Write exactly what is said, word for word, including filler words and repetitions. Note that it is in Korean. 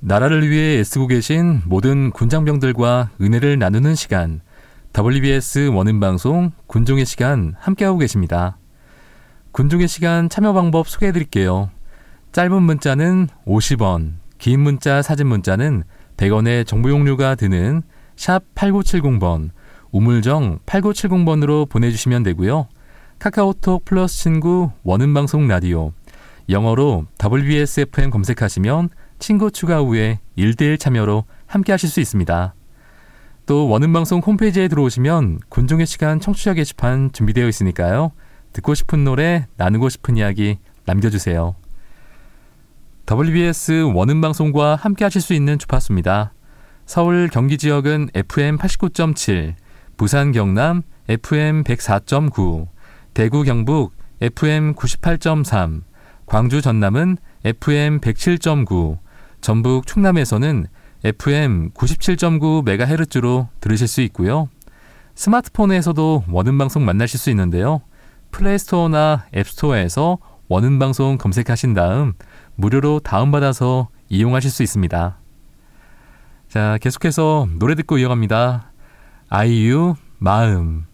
나라를 위해 애쓰고 계신 모든 군장병들과 은혜를 나누는 시간, 더블유비에스 원음방송 군종의 시간 함께하고 계십니다. 군종의 시간 참여 방법 소개해드릴게요. 짧은 문자는 오십 원, 긴 문자 사진 문자는 백 원의 정보 용료가 드는 샵 팔구칠공 번, 우물정 팔구칠공 번으로 보내주시면 되고요. 카카오톡 플러스 친구 원음방송 라디오, 영어로 더블유비에스 에프엠 검색하시면 친구 추가 후에 일 대일 참여로 함께 하실 수 있습니다. 또 원음방송 홈페이지에 들어오시면 군종의 시간 청취자 게시판 준비되어 있으니까요. 듣고 싶은 노래, 나누고 싶은 이야기 남겨주세요. 더블유비에스 원음방송과 함께 하실 수 있는 주파수입니다. 서울 경기 지역은 에프엠 팔십구 점 칠, 부산 경남 에프엠 백사 점 구, 대구 경북 에프엠 구십팔 점 삼, 광주 전남은 에프엠 백칠 점 구, 전북 충남에서는 에프엠 구십칠 점 구 메가헤르츠로 들으실 수 있고요. 스마트폰에서도 원음방송 만나실 수 있는데요. 플레이스토어나 앱스토어에서 원음방송 검색하신 다음 무료로 다운받아서 이용하실 수 있습니다. 자, 계속해서 노래 듣고 이어갑니다. 아이유 마음.